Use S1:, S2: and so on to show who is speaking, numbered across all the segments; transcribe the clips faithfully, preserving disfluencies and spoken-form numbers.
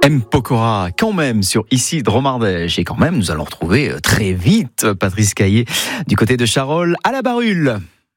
S1: M. Pokora, quand même, sur Ici Dromardèche. Et quand même, nous allons retrouver très vite Patrice Caillé du côté de Charolles à la Barule.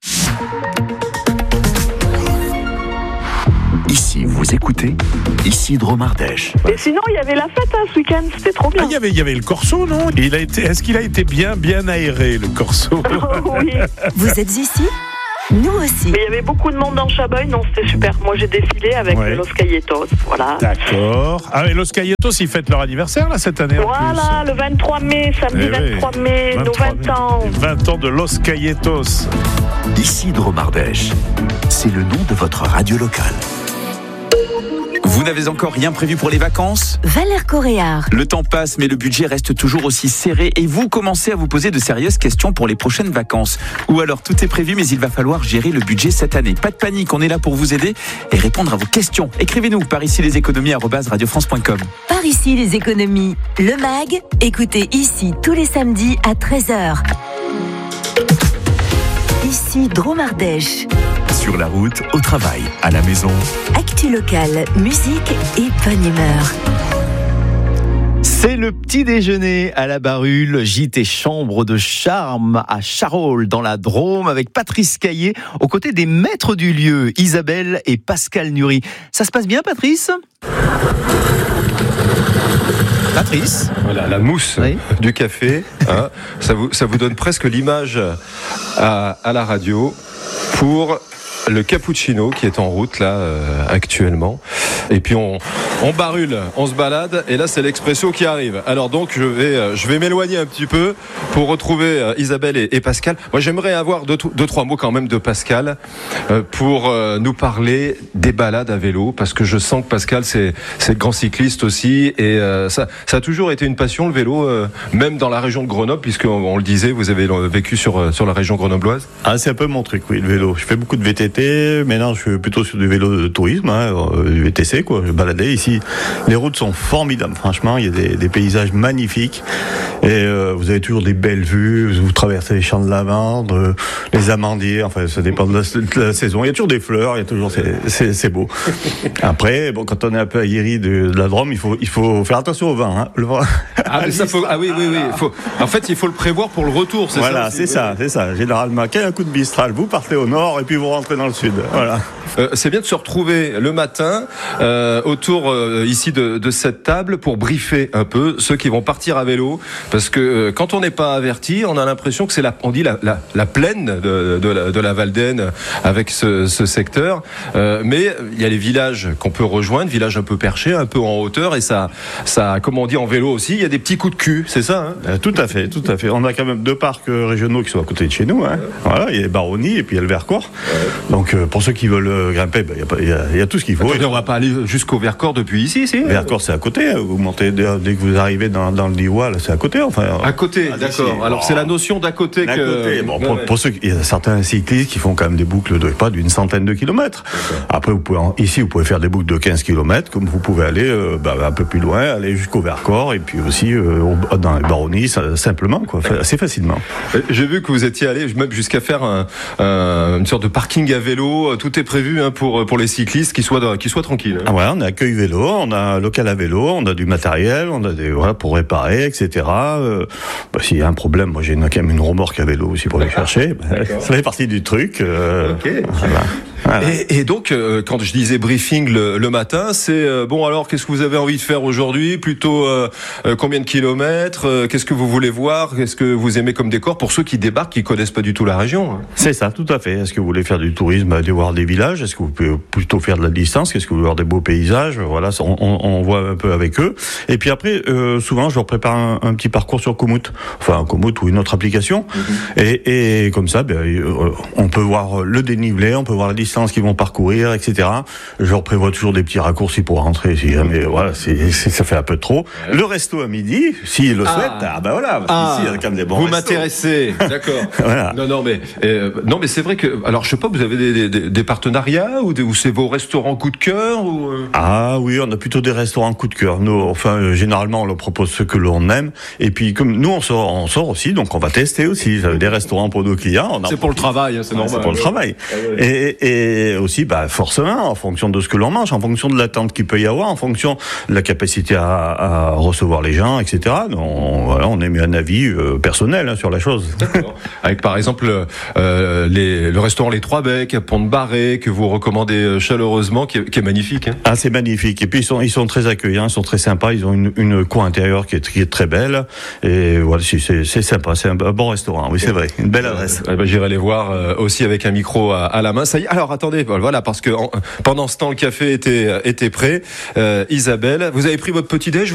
S2: Ici, vous écoutez Ici Dromardèche.
S3: Et sinon, il y avait la fête hein, ce week-end, c'était trop bien.
S4: Ah, il y avait, il y avait le Corso, non? Il a été, est-ce qu'il a été bien, bien aéré, le Corso?
S3: Oui.
S5: Vous êtes ici? Nous aussi.
S3: Mais il y avait beaucoup de monde dans Chaboeil, non, c'était super. Moi, j'ai défilé avec
S4: Ouais.
S3: Los Cayetos, voilà.
S4: D'accord. Ah, mais Los Cayetos, ils fêtent leur anniversaire, là, cette année, en
S3: Voilà,
S4: plus.
S3: le vingt-trois mai, samedi
S4: Eh oui.
S3: vingt-trois mai, nos vingt ans.
S4: vingt ans de Los Cayetos.
S2: Ici Dromardèche. C'est le nom de votre radio locale.
S1: Vous n'avez encore rien prévu pour les vacances ?
S5: Valère Coréard.
S1: Le temps passe, mais le budget reste toujours aussi serré et vous commencez à vous poser de sérieuses questions pour les prochaines vacances. Ou alors tout est prévu, mais il va falloir gérer le budget cette année. Pas de panique, on est là pour vous aider et répondre à vos questions. Écrivez-nous par ici les économies arobase radio france point com.
S5: Par ici les économies. Le mag, écoutez ici tous les samedis à treize heures. Ici Dromardèche.
S2: Sur la route, au travail, à la maison.
S5: Actu locale, musique et bonne humeur.
S1: C'est le petit déjeuner à la Barule, gîte et chambre de charme à Charolles dans la Drôme avec Patrice Caillé aux côtés des maîtres du lieu, Isabelle et Pascal Nury. Ça se passe bien, Patrice ? Patrice ?
S6: Voilà, la mousse
S1: Oui.
S6: du café, hein, ça, vous, ça vous donne presque l'image à, à la radio pour le cappuccino qui est en route là euh, actuellement. Et puis on, on barule, on se balade et là c'est l'expresso qui arrive. Alors donc je vais, euh, je vais m'éloigner un petit peu pour retrouver euh, Isabelle et, et Pascal. Moi j'aimerais avoir deux, deux trois mots quand même de Pascal euh, pour euh, nous parler des balades à vélo parce que je sens que Pascal c'est, c'est le grand cycliste aussi et euh, ça, ça a toujours été une passion le vélo, euh, même dans la région de Grenoble puisque on, on le disait, vous avez vécu sur, sur la région grenobloise.
S7: Ah, c'est un peu mon truc, oui, le vélo. Je fais beaucoup de V T T. Maintenant, je suis plutôt sur du vélo de tourisme, hein, du V T C, quoi. Je baladais ici. Les routes sont formidables, franchement. Il y a des, des paysages magnifiques. Et euh, vous avez toujours des belles vues. Vous traversez les champs de lavande, euh, les amandiers. Enfin, ça dépend de la, de la saison. Il y a toujours des fleurs. Il y a toujours, c'est, c'est, c'est beau. Après, bon, quand on est un peu aguerri de, de la Drôme, il faut, il faut faire attention au vent, hein. Le vent.
S6: Ah, mais ça faut, ah oui, oui, oui. Faut, en fait, il faut le prévoir pour le retour, c'est
S7: voilà,
S6: ça
S7: c'est ça, c'est ça. Généralement, un coup de bistral, vous partez au nord et puis vous rentrez dans le sud. Voilà.
S6: Euh, c'est bien de se retrouver le matin euh, autour euh, ici de, de cette table pour briefer un peu ceux qui vont partir à vélo, parce que euh, quand on n'est pas averti, on a l'impression que c'est la, on dit la, la, la plaine de, de, la, de la Valdaine avec ce, ce secteur. Euh, mais il y a les villages qu'on peut rejoindre, villages un peu perchés, un peu en hauteur, et ça, ça, comme on dit en vélo aussi, il y a des petits coups de cul, c'est ça, hein?
S7: Euh, tout à fait, tout à fait. On a quand même deux parcs euh, régionaux qui sont à côté de chez nous. Hein. Voilà, il y a les Baronnies et puis il y a le Vercors. Donc euh, pour ceux qui veulent euh, grimper, il ben, y, y, y a tout ce qu'il faut.
S6: Attendez, on va pas aller jusqu'au Vercors depuis ici, si?
S7: Vercors, c'est à côté. Hein. Vous montez dès, dès que vous arrivez dans, dans le Diois, là, c'est à côté. Enfin,
S6: à côté,
S7: ah,
S6: d'accord.
S7: d'ici.
S6: Alors
S7: Oh.
S6: c'est la notion d'à côté
S7: D'à
S6: que.
S7: côté. Bon, pour,
S6: Ouais, ouais.
S7: pour ceux, il y a certains cyclistes qui font quand même des boucles de pas d'une centaine de kilomètres. Après, vous pouvez en, ici, vous pouvez faire des boucles de quinze kilomètres, comme vous pouvez aller euh, bah, un peu plus loin, aller jusqu'au Vercors et puis aussi euh, au, dans les Baronnies, ça, simplement, quoi, assez facilement.
S6: J'ai vu que vous étiez allé même jusqu'à faire un, un, une sorte de parking à vélo. Tout est prévu hein, pour pour les cyclistes qui soient qui soient tranquilles.
S7: Ah ouais, on a accueil vélo, on a un local à vélo, on a du matériel, on a des voilà pour réparer, et cetera. Euh, bah, s'il y a un problème, moi j'ai une, quand même une remorque à vélo aussi pour les chercher. Bah, ça fait partie du truc. Euh,
S6: Ok.
S7: Voilà. Voilà.
S6: Et, et donc, euh, quand je disais briefing le, le matin, c'est euh, bon. Alors, qu'est-ce que vous avez envie de faire aujourd'hui? Plutôt euh, euh, combien de kilomètres? euh, Qu'est-ce que vous voulez voir? Qu'est-ce que vous aimez comme décor pour ceux qui débarquent, qui connaissent pas du tout la région?
S7: C'est ça, tout à fait. Est-ce que vous voulez faire du tourisme, aller voir des villages? Est-ce que vous pouvez plutôt faire de la distance? Est-ce que vous voulez voir des beaux paysages? Voilà, on, on, on voit un peu avec eux. Et puis après, euh, souvent, je leur prépare un, un petit parcours sur Komoot, enfin Komoot ou une autre application. Mm-hmm. Et, et comme ça, ben, euh, on peut voir le dénivelé, on peut voir la distance qu'ils vont parcourir, et cetera. Je leur prévois toujours des petits raccourcis pour rentrer, si jamais, voilà, c'est, c'est, ça fait un peu trop. Le resto à midi, s'ils le
S6: Ah.
S7: souhaitent, ah ben voilà, parce
S6: Ah.
S7: qu'ici, il y a quand même des bons
S6: Vous
S7: restos.
S6: m'intéressez, d'accord.
S7: Voilà.
S6: Non, non, mais euh, non, mais c'est vrai que. Alors, je sais pas, vous avez des, des, des partenariats ou, des, ou c'est vos restaurants coup de cœur ou euh...
S7: Ah oui, on a plutôt des restaurants coup de cœur. Nous, enfin, euh, généralement, on leur propose ce que l'on aime. Et puis, comme nous, on sort, on sort aussi, donc on va tester aussi. J'avais des restaurants pour nos clients. On en
S6: C'est pour le
S7: profite.
S6: travail, hein, c'est
S7: Ouais,
S6: normal.
S7: c'est pour le travail.
S6: Ah ouais.
S7: Et, Et aussi, bah, forcément, en fonction de ce que l'on mange, en fonction de l'attente qu'il peut y avoir, en fonction de la capacité à, à recevoir les gens, et cetera. On, voilà, on émet un avis euh, personnel hein, sur la chose.
S6: D'accord. Avec par exemple euh, les, le restaurant Les Trois Becs à Pont-de-Barré que vous recommandez chaleureusement, qui est, qui est magnifique. Hein.
S7: Ah, c'est magnifique. Et puis ils sont, ils sont très accueillants, ils sont très sympas. Ils ont une, une cour intérieure qui est, qui est très belle. Et voilà, c'est, c'est sympa. C'est un bon restaurant. Oui, c'est vrai. Une belle adresse.
S6: Euh, bah, j'irai les voir euh, aussi avec un micro à, à la main. Ça y est. Alors attendez, voilà, parce que en, pendant ce temps le café était était prêt. Euh, Isabelle, vous avez pris votre petit déj.